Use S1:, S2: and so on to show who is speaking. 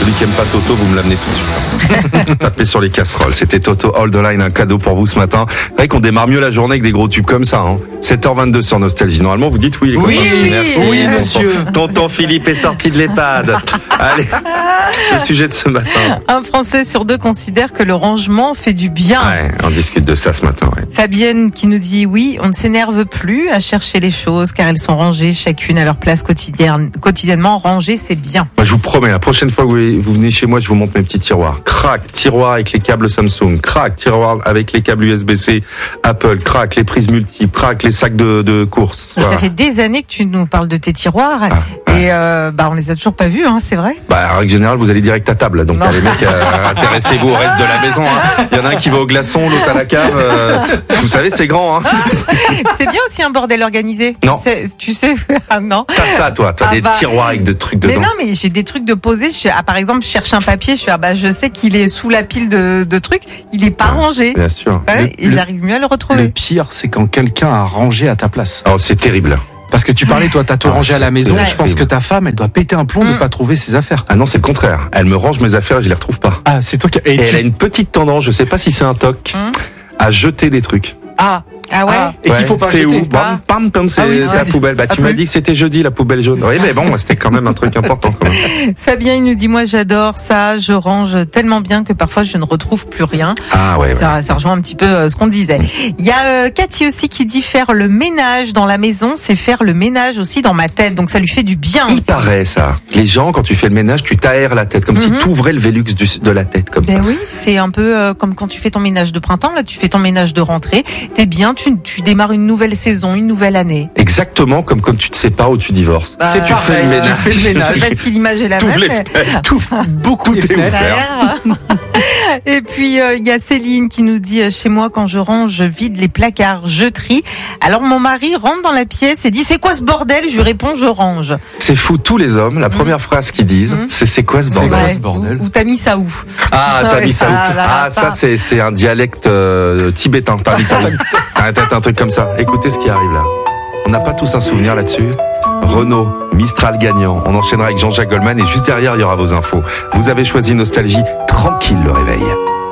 S1: Celui qui aime pas Toto, vous me l'amenez tout de suite. Tapez sur les casseroles. C'était Toto Hold the Line, un cadeau pour vous ce matin. C'est vrai qu'on démarre mieux la journée avec des gros tubes comme ça. 7h22 sur Nostalgie. Normalement, vous dites oui. Les
S2: Oui,
S1: copains. Merci.
S2: oui, monsieur.
S1: Tonton Philippe est sorti de l'EHPAD. Allez, le sujet de ce matin.
S3: Un Français sur 2 considère que le rangement fait du bien.
S1: Ouais, on discute de ça ce matin. Ouais.
S3: Fabienne qui nous dit oui, on ne s'énerve plus à chercher les choses car elles sont rangées chacune à leur place quotidiennement. Ranger, c'est bien.
S1: Moi, je vous promets, la prochaine fois que vous venez chez moi, je vous montre mes petits tiroirs. Crac, tiroir avec les câbles Samsung. Crac, tiroir avec les câbles USB-C Apple. Crac, les prises multiples. Crac, les sacs de course.
S3: Ça fait des années que tu nous parles de tes tiroirs et on les a toujours pas vus, c'est vrai.
S1: En règle générale, vous allez direct à table. Donc les mecs, intéressez-vous au reste de la maison. Il y en a un qui va au glaçon, l'autre à la cave. Vous savez, c'est grand.
S3: C'est bien aussi un bordel organisé.
S1: Non.
S3: Tu sais, non.
S1: T'as ça, toi. T'as des tiroirs avec de trucs dedans.
S3: Mais non, mais j'ai des trucs de poser. Par exemple, je cherche un papier. Je sais qu'il est sous la pile de trucs. Il est pas rangé.
S1: Bien sûr.
S3: Et j'arrive mieux à le retrouver.
S2: Le pire, c'est quand quelqu'un a rangé à ta place.
S1: Oh, c'est terrible.
S2: Parce que tu parlais, toi, t'as tout rangé à la maison.
S1: Ouais.
S2: Je pense que ta femme, elle doit péter un plomb de pas trouver ses affaires.
S1: Ah non, c'est le contraire. Elle me range mes affaires et je les retrouve pas.
S2: Ah, c'est toi qui...
S1: Et elle a une petite tendance, je sais pas si c'est un toc, à jeter des trucs.
S3: Ah ouais.
S2: Et qu'il faut pas
S1: c'est
S2: jeter.
S1: où Pam, c'est la poubelle. Tu m'as dit que c'était jeudi, la poubelle jaune. Oui, mais bon, c'était quand même un truc important quand même.
S3: Fabien, il nous dit, moi, j'adore ça. Je range tellement bien que parfois, je ne retrouve plus rien.
S1: Ah ouais.
S3: Ça rejoint un petit peu ce qu'on disait. Il y a Cathy aussi qui dit faire le ménage dans la maison, c'est faire le ménage aussi dans ma tête. Donc, ça lui fait du bien.
S1: Il
S3: aussi.
S1: paraît ça. Les gens, quand tu fais le ménage, tu t'aères la tête, comme si tu ouvrais le Velux de la tête, comme ça.
S3: Oui, c'est un peu comme quand tu fais ton ménage de printemps. Là, tu fais ton ménage de rentrée. T'es bien, tu démarres une nouvelle saison, une nouvelle année.
S1: Exactement comme quand tu te sépares ou tu divorces.
S2: Tu fais le ménage.
S3: Je sais pas si l'image est la même.
S2: Beaucoup de fenêtres.
S3: Et puis il y a Céline qui nous dit chez moi quand je range, je vide les placards, je trie. Alors mon mari rentre dans la pièce et dit c'est quoi ce bordel ? Je lui réponds je range.
S1: C'est fou, tous les hommes, la première phrase qu'ils disent, c'est quoi ce bordel ?
S2: quoi ce bordel ?
S3: Ou t'as mis ça où ?
S1: T'as mis ça où ? Ça c'est un dialecte tibétain. T'as mis ça où ? Un truc comme ça. Écoutez ce qui arrive là. On n'a pas tous un souvenir là-dessus ? Renault, Mistral gagnant. On enchaînera avec Jean-Jacques Goldman et juste derrière, il y aura vos infos. Vous avez choisi Nostalgie. Tranquille le réveil.